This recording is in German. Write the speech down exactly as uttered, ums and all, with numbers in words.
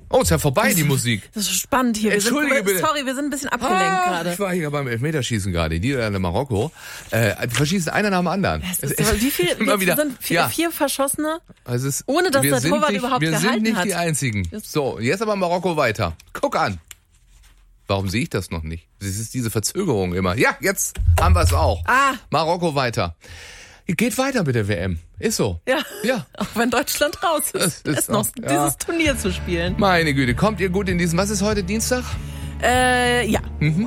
Oh, ist ja vorbei, die Musik. Das ist spannend hier. Wir Entschuldige sind, bitte. Sorry, wir sind ein bisschen abgelenkt Ah, gerade. ich war hier beim Elfmeterschießen gerade, Niederlande, Marokko. Äh, die verschießen einer nach dem anderen. Das ist so, wie viel? Immer Jetzt wieder. sind vier, Ja. vier Verschossene, Also es ist, ohne dass wir der sind Torwart nicht, überhaupt wir gehalten sind nicht hat. die Einzigen. So, jetzt aber Marokko weiter. Guck an. Warum sehe ich das noch nicht? Das ist diese Verzögerung immer. Ja, jetzt haben wir es auch. Ah. Marokko weiter. Geht weiter mit der W M. Ist so. Ja. Ja. Auch wenn Deutschland raus ist, Das ist ist noch auch, ja. dieses Turnier zu spielen. Meine Güte, kommt ihr gut in diesen, was ist heute, Dienstag? Äh, ja. Mhm.